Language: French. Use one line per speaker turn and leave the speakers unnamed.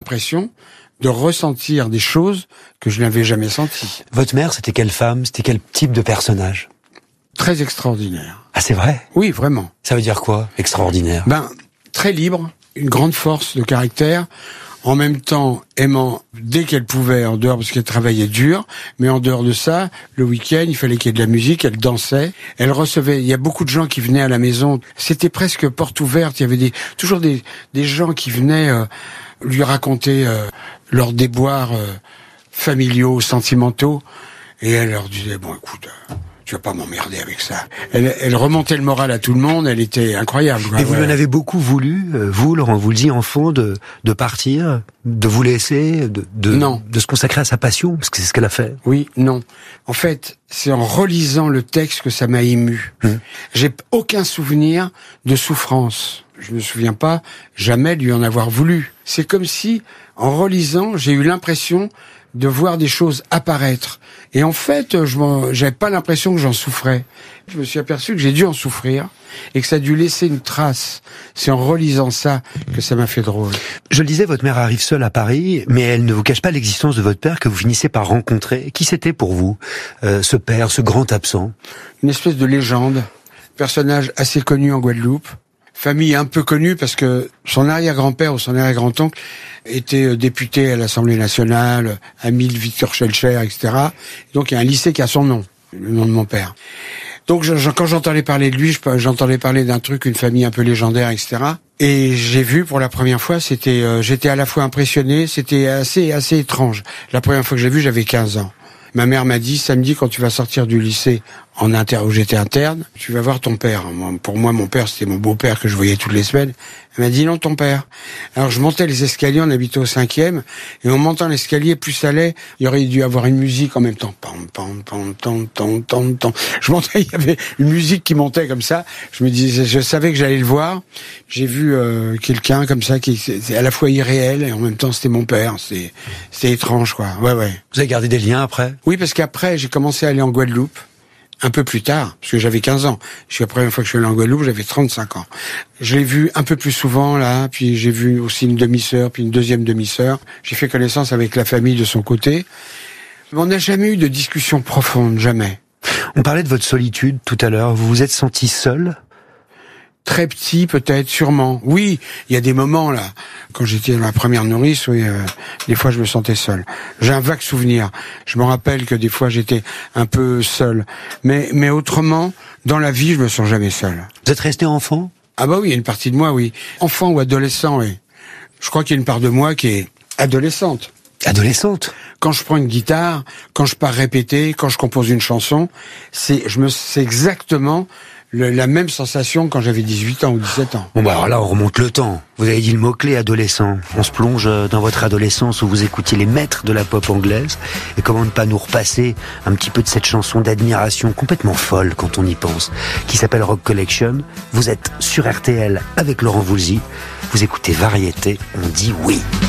l'impression de ressentir des choses que je n'avais jamais senties.
Votre mère, c'était quelle femme? C'était quel type de personnage?
Très extraordinaire.
Ah, c'est vrai?
Oui, vraiment.
Ça veut dire quoi, extraordinaire?
Très libre, une grande force de caractère, en même temps aimant dès qu'elle pouvait, en dehors, parce qu'elle travaillait dur, mais en dehors de ça, le week-end, il fallait qu'il y ait de la musique, elle dansait, elle recevait, il y a beaucoup de gens qui venaient à la maison, c'était presque porte ouverte, il y avait toujours des gens qui venaient lui raconter leurs déboires familiaux, sentimentaux, et elle leur disait, bon écoute, tu vas pas m'emmerder avec ça. Elle remontait le moral à tout le monde, elle était incroyable.
Et vous en avez beaucoup voulu, vous, Laurent Voulzy, enfant, de partir, de vous laisser,
Non.
de se consacrer à sa passion, parce que c'est ce qu'elle a fait.
Oui, non. En fait, c'est en relisant le texte que ça m'a ému. J'ai aucun souvenir de souffrance. Je me souviens pas jamais de lui en avoir voulu. C'est comme si, en relisant, j'ai eu l'impression de voir des choses apparaître. Et en fait, j'avais pas l'impression que j'en souffrais. Je me suis aperçu que j'ai dû en souffrir et que ça a dû laisser une trace. C'est en relisant ça que ça m'a fait drôle.
Je le disais, votre mère arrive seule à Paris, mais elle ne vous cache pas l'existence de votre père que vous finissez par rencontrer. Qui c'était pour vous, ce père, ce grand absent?
Une espèce de légende, personnage assez connu en Guadeloupe. Famille un peu connue parce que son arrière-grand-père ou son arrière-grand-oncle était député à l'Assemblée nationale, ami de Victor Schellcher, etc. Donc il y a un lycée qui a son nom, le nom de mon père. Donc quand j'entendais parler de lui, j'entendais parler d'un truc, une famille un peu légendaire, etc. Et j'ai vu pour la première fois, j'étais à la fois impressionné, c'était assez étrange. La première fois que j'ai vu, j'avais 15 ans. Ma mère m'a dit, samedi, quand tu vas sortir du lycée où j'étais interne, tu vas voir ton père. Pour moi, mon père, c'était mon beau-père que je voyais toutes les semaines. Elle m'a dit, non, ton père. Alors, je montais les escaliers, on habitait au 5e, et en montant l'escalier, plus ça allait, il y aurait dû avoir une musique en même temps. Pam, pam, pam, pam, pam, pam, pam. Je montais, il y avait une musique qui montait comme ça. Je me disais, je savais que j'allais le voir. J'ai vu quelqu'un comme ça, c'est à la fois irréel, et en même temps, c'était mon père. C'était étrange, quoi. Ouais.
Vous avez gardé des liens après?
Oui, parce qu'après, j'ai commencé à aller en Guadeloupe. Un peu plus tard, parce que j'avais 15 ans. La première fois que je suis allé en Guadeloupe, j'avais 35 ans. Je l'ai vu un peu plus souvent, là, puis j'ai vu aussi une demi-sœur, puis une deuxième demi-sœur. J'ai fait connaissance avec la famille de son côté. Mais on n'a jamais eu de discussion profonde, jamais.
On parlait de votre solitude tout à l'heure. Vous vous êtes senti seul?
Très petit, peut-être, sûrement. Oui, il y a des moments, là, quand j'étais dans la première nourrice, oui, des fois je me sentais seul. J'ai un vague souvenir. Je me rappelle que des fois j'étais un peu seul. Mais autrement, dans la vie, je me sens jamais seul.
Vous êtes resté enfant?
Ah bah oui, il y a une partie de moi, oui. Enfant ou adolescent, oui. Je crois qu'il y a une part de moi qui est adolescente.
Adolescente?
Quand je prends une guitare, quand je pars répéter, quand je compose une chanson, c'est exactement la même sensation quand j'avais 18 ans ou 17 ans.
Bon bah alors là on remonte le temps. Vous avez dit le mot-clé adolescent. On se plonge dans votre adolescence où vous écoutiez les maîtres de la pop anglaise. Et comment ne pas nous repasser un petit peu de cette chanson d'admiration complètement folle quand on y pense, qui s'appelle Rock Collection. Vous êtes sur RTL avec Laurent Voulzy. Vous écoutez Variété, on dit oui.